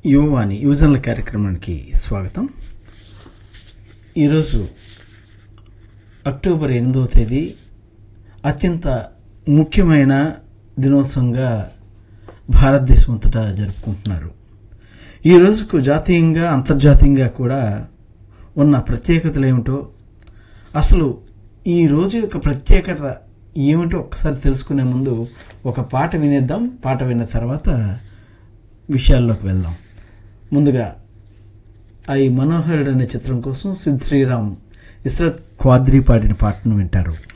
యువవాణి యువజనుల కార్యక్రమానికి స్వాగతం. ఈరోజు అక్టోబర్ 8వ తేదీ అత్యంత ముఖ్యమైన దినోత్సవంగా భారతదేశం అంతటా జరుపుకుంటున్నారు. ఈ రోజుకు జాతీయంగా అంతర్జాతీయంగా కూడా ఉన్న ప్రత్యేకతలు ఏమిటో, అసలు ఈ రోజు యొక్క ప్రత్యేకత ఏమిటో ఒక్కసారి తెలుసుకునే ముందు ఒక పాట వినేద్దాం. పాట విన్న తర్వాత విషయాల్లోకి వెళ్దాం. ముందుగా ఐ మనోహరుడు అనే చిత్రం కోసం సిద్ శ్రీరామ్, ఇస్రత్ క్వాద్రి పాడిన పాటను వింటారు.